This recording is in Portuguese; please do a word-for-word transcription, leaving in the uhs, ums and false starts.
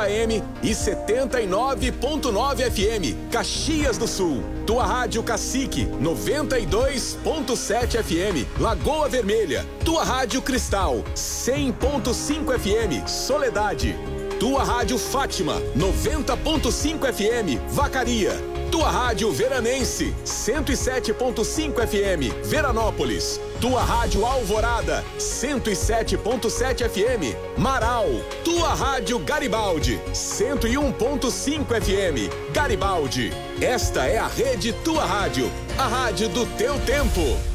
oitenta M e setenta e nove ponto nove F M, Caxias do Sul. Tua Rádio Cacique, noventa e dois ponto sete F M, Lagoa Vermelha. Tua Rádio Cristal, cem ponto cinco F M, Soledade. Tua Rádio Fátima, noventa ponto cinco F M, Vacaria. Tua Rádio Veranense, cento e sete ponto cinco F M, Veranópolis. Tua Rádio Alvorada, cento e sete ponto sete F M, Marau. Tua Rádio Garibaldi, cento e um ponto cinco F M, Garibaldi. Esta é a Rede Tua Rádio, a rádio do teu tempo.